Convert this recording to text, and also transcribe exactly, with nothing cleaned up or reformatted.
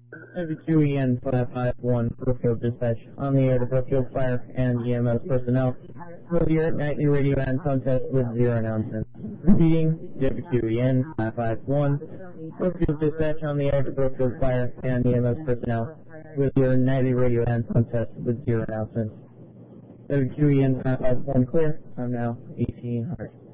W Q E N five five one, Brookfield Dispatch, on the air to Brookfield Fire and E M S personnel. Will your nightly radio and phone test with zero announcements. Repeating, W Q E N five five one, Brookfield Dispatch, on the air to Brookfield Fire and E M S personnel. With your nightly radio and phone test with zero announcements. W Q E N five five one clear. I'm now eighteen hundred.